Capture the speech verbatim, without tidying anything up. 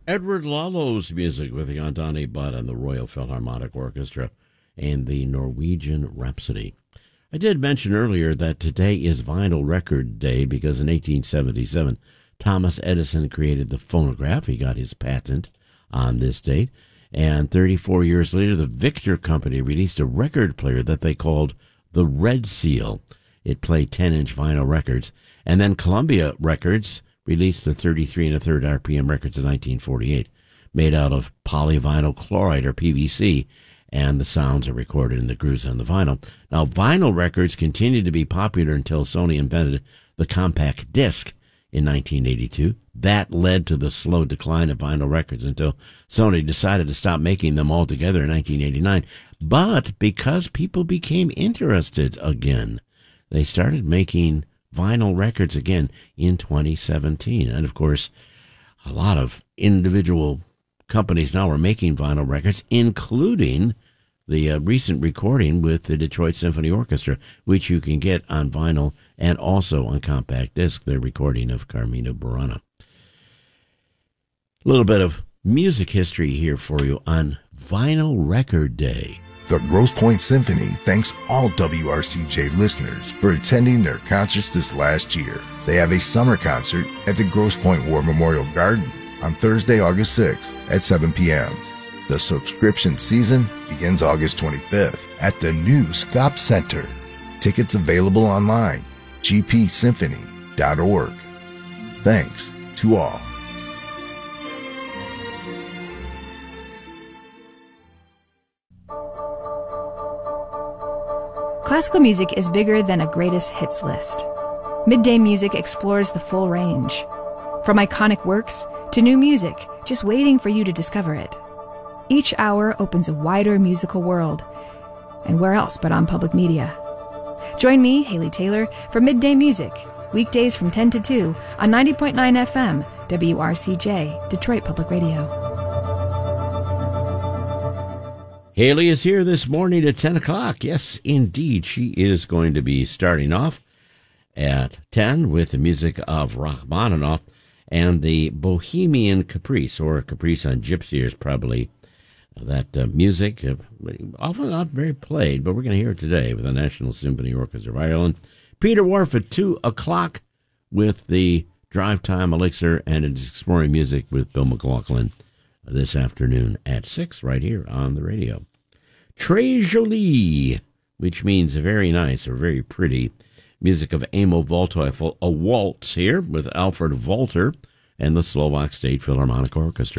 Edward Lalo's music with the Andante Budd and the Royal Philharmonic Orchestra and the Norwegian Rhapsody. I did mention earlier that today is Vinyl Record Day because in eighteen seventy-seven, Thomas Edison created the phonograph. He got his patent on this date. And thirty-four years later, the Victor Company released a record player that they called the Red Seal. It played ten-inch vinyl records. And then Columbia Records released the thirty-three and a third R P M records in nineteen forty-eight, made out of polyvinyl chloride, or P V C, and the sounds are recorded in the grooves on the vinyl. Now, vinyl records continued to be popular until Sony invented the compact disc in nineteen eighty-two. That led to the slow decline of vinyl records until Sony decided to stop making them altogether in nineteen eighty-nine. But because people became interested again, they started making vinyl records again in twenty seventeen. And, of course, a lot of individual companies now are making vinyl records, including the uh, recent recording with the Detroit Symphony Orchestra, which you can get on vinyl and also on compact disc, their recording of Carmina Burana. A little bit of music history here for you on Vinyl Record Day. The Grosse Pointe Symphony thanks all W R C J listeners for attending their concerts this last year. They have a summer concert at the Grosse Pointe War Memorial Garden on Thursday, August sixth at seven p.m. The subscription season begins August twenty-fifth at the new Scott Center. Tickets available online, g p symphony dot org. Thanks to all. Classical music is bigger than a greatest hits list. Midday Music explores the full range. From iconic works to new music, just waiting for you to discover it. Each hour opens a wider musical world. And where else but on public media? Join me, Haley Taylor, for Midday Music, weekdays from ten to two on ninety point nine F M, W R C J, Detroit Public Radio. Haley is here this morning at ten o'clock. Yes, indeed, she is going to be starting off at ten with the music of Rachmaninoff and the Bohemian Caprice, or Caprice on Gypsy is probably that uh, music, uh, often not very played, but we're going to hear it today with the National Symphony Orchestra of Ireland. Peter Wharf at two o'clock with the Drive Time Elixir, and it's exploring music with Bill McLaughlin this afternoon at six right here on the radio. Très Jolie, which means very nice or very pretty. Music of Amo Waldteufel, a waltz here with Alfred Walter and the Slovak State Philharmonic Orchestra.